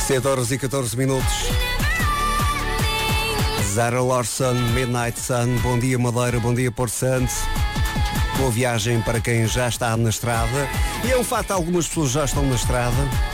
7h14. Zara Larsson, Midnight Sun. Bom dia Madeira, bom dia Porto Santo. Boa viagem para quem já está na estrada. E é um facto, algumas pessoas já estão na estrada.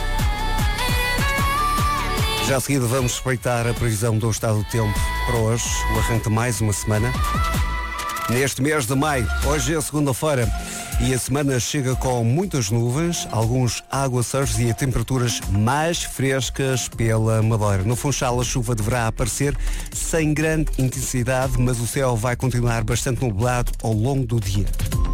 Já a seguir vamos respeitar a previsão do estado do tempo para hoje, o arranque de mais uma semana. Neste mês de maio, hoje é segunda-feira e a semana chega com muitas nuvens, alguns aguaceiros e a temperaturas mais frescas pela Madeira. No Funchal a chuva deverá aparecer sem grande intensidade, mas o céu vai continuar bastante nublado ao longo do dia.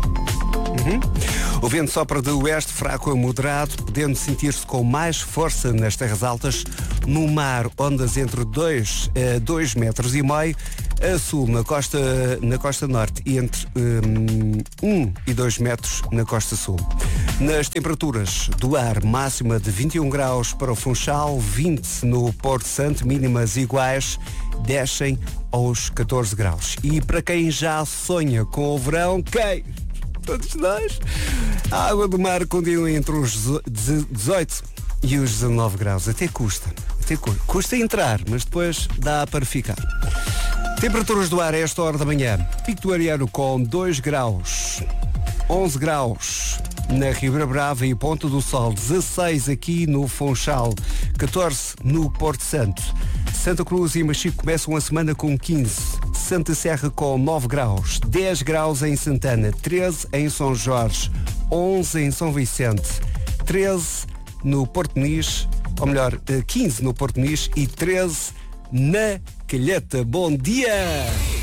O vento sopra de oeste, fraco a moderado, podendo sentir-se com mais força nas terras altas. No mar, ondas entre 2 a 2,5 metros. A sul, na costa norte, e entre 1 e 2 metros na costa sul. Nas temperaturas do ar, máxima de 21 graus para o Funchal, 20 no Porto Santo, mínimas iguais, descem aos 14 graus. E para quem já sonha com o verão, quem? Todos nós. A água do mar continua entre os 18 e os 19 graus. Até custa entrar, mas depois dá para ficar. Temperaturas do ar a esta hora da manhã. Pico do Ariano com 2 graus. 11 graus na Ribeira Brava e Ponta do Sol. 16 aqui no Funchal. 14 no Porto Santo. Santa Cruz e Machico começam a semana com 15. Santa Serra com 9 graus. 10 graus em Santana. 13 em São Jorge. 11 em São Vicente. 13 no Porto Nis. Ou melhor, 15 no Porto Nis e 13 na Calheta. Bom dia!